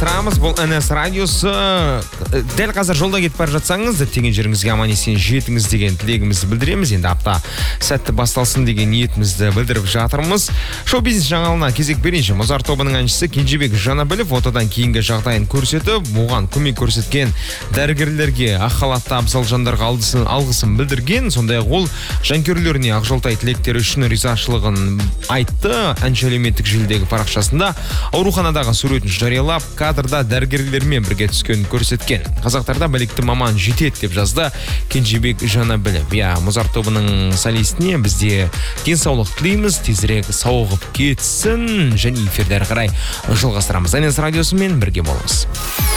жалғастырамыз. Бұл НС радиосы. Дәл қазір жолда кетіп бара жатсаңыз, діттеген жеріңізге аман есен жетіңіз деген тілегімізді білдіреміз. Енді апта сәтті басталсын деген ниетімізді білдіріп жатырмыз. Шоу-бизнес жаңалығына кезек берейінші. Музар тобының әншісі Кенжебек Жанабілов отадан кейінгі жағдайын көрсетіп, оған көмек көрсеткен дәрігерлерге, ақ халатты абзал жандарға алғысын білдірген. Сондай-ақ ол жанкүйерлеріне ақжолтай тілектері үшін ризашылығын айтты. Әнші әлеуметтік желідегі парақшасында ауруханадағы суретін жариялап, кадрда дәрігерлермен бірге түскен көрсеткен. Қазақтарда білікті маман жетеді деп жазды Кенжебек Жанабілов. Музар тобының солистіне бізде денсаулық тілейміз, тезірек сауығып кетсін, және эфирді әрі қарай жалғастырамыз. НС радиосымен бірге болыңыз.